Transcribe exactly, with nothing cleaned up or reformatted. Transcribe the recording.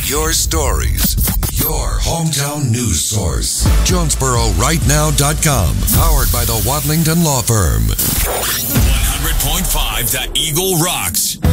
Your stories. Your hometown news source. Jonesboro Right Now dot com. Powered by the Wadlington Law Firm. one hundred point five The Eagle rocks.